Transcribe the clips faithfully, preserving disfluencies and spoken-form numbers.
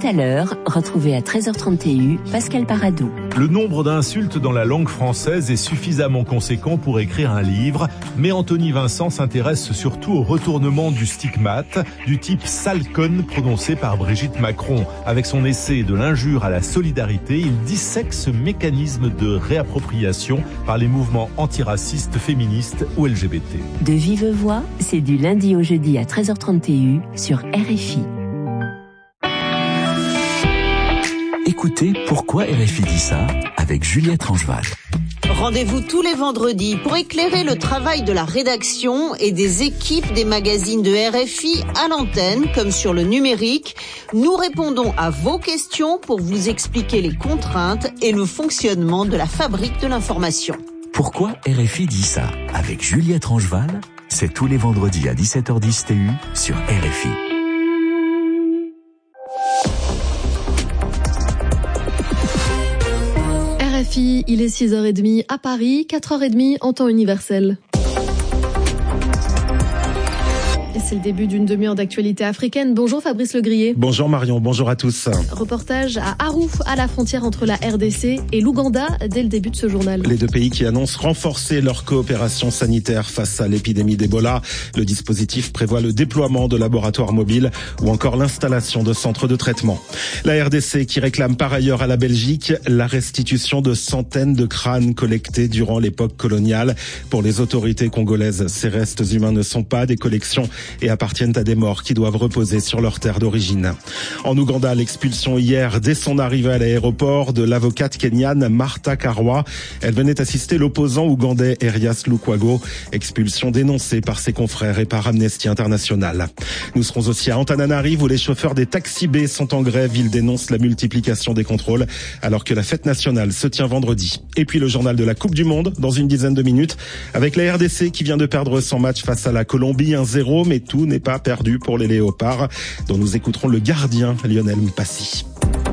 à l'heure, retrouvez à treize heures trente T U Pascal Paradou. Le nombre d'insultes dans la langue française est suffisamment conséquent pour écrire un livre, mais Anthony Vincent s'intéresse surtout au retournement du stigmate, du type sale conne prononcé par Brigitte Macron. Avec son essai de l'injure à la solidarité, il dissèque ce mécanisme de réappropriation par les mouvements antiracistes, féministes ou L G B T. De vive voix, c'est du lundi au jeudi à treize heures trente T U sur R F I. Écoutez Pourquoi R F I dit ça avec Juliette Rangeval. Rendez-vous tous les vendredis pour éclairer le travail de la rédaction et des équipes des magazines de R F I à l'antenne comme sur le numérique. Nous répondons à vos questions pour vous expliquer les contraintes et le fonctionnement de la fabrique de l'information. Pourquoi R F I dit ça avec Juliette Rangeval, c'est tous les vendredis à dix-sept heures dix T U sur R F I. R F I, il est six heures trente à Paris, quatre heures trente en temps universel. Et c'est le début d'une demi-heure d'actualité africaine. Bonjour Fabrice Legrier. Bonjour Marion, bonjour à tous. Reportage à Arouf, à la frontière entre la R D C et l'Ouganda, dès le début de ce journal. Les deux pays qui annoncent renforcer leur coopération sanitaire face à l'épidémie d'Ebola. Le dispositif prévoit le déploiement de laboratoires mobiles ou encore l'installation de centres de traitement. La R D C qui réclame par ailleurs à la Belgique la restitution de centaines de crânes collectés durant l'époque coloniale. Pour les autorités congolaises, ces restes humains ne sont pas des collections et appartiennent à des morts qui doivent reposer sur leur terre d'origine. En Ouganda, l'expulsion hier, dès son arrivée à l'aéroport, de l'avocate kenyane Martha Karua. Elle venait assister l'opposant ougandais Erias Lukwago, expulsion dénoncée par ses confrères et par Amnesty International. Nous serons aussi à Antananarive où les chauffeurs des taxis B sont en grève. Ils dénoncent la multiplication des contrôles alors que la fête nationale se tient vendredi. Et puis le journal de la Coupe du Monde dans une dizaine de minutes avec la R D C qui vient de perdre son match face à la Colombie un zéro. Mais tout n'est pas perdu pour les Léopards, dont nous écouterons le gardien Lionel Mpassi.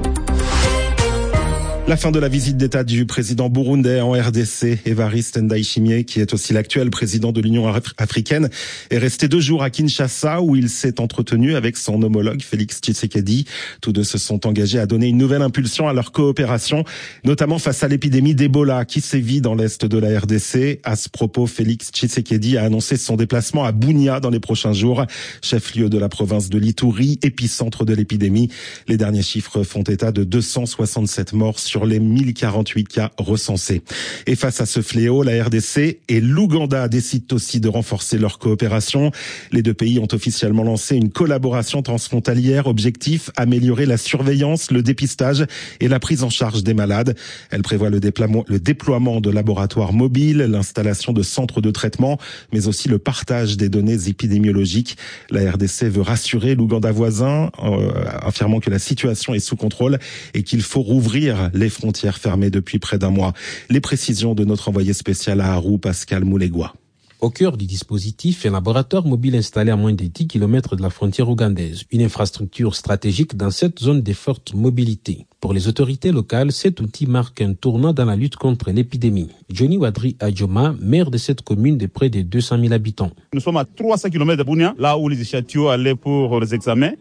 La fin de la visite d'État du président burundais en R D C, Évariste Ndayishimiye, qui est aussi l'actuel président de l'Union africaine, est resté deux jours à Kinshasa où il s'est entretenu avec son homologue Félix Tshisekedi. Tous deux se sont engagés à donner une nouvelle impulsion à leur coopération, notamment face à l'épidémie d'Ebola qui sévit dans l'est de la R D C. À ce propos, Félix Tshisekedi a annoncé son déplacement à Bunia dans les prochains jours, chef-lieu de la province de l'Ituri, épicentre de l'épidémie. Les derniers chiffres font état de deux cent soixante-sept morts sur les mille quarante-huit cas recensés. Et face à ce fléau, la R D C et l'Ouganda décident aussi de renforcer leur coopération. Les deux pays ont officiellement lancé une collaboration transfrontalière. Objectif, améliorer la surveillance, le dépistage et la prise en charge des malades. Elle prévoit le déploiement, le déploiement de laboratoires mobiles, l'installation de centres de traitement, mais aussi le partage des données épidémiologiques. La R D C veut rassurer l'Ouganda voisin, euh, affirmant que la situation est sous contrôle et qu'il faut rouvrir les frontières fermées depuis près d'un mois. Les précisions de notre envoyé spécial à Arou, Pascal Moulegua. Au cœur du dispositif, un laboratoire mobile installé à moins de dix kilomètres de la frontière ougandaise, une infrastructure stratégique dans cette zone de forte mobilité. Pour les autorités locales, cet outil marque un tournant dans la lutte contre l'épidémie. Johnny Wadri Adjoma, maire de cette commune de près de deux cent mille habitants. Nous sommes à trois cents kilomètres de Bunia, là où les échantillons allaient pour les examens.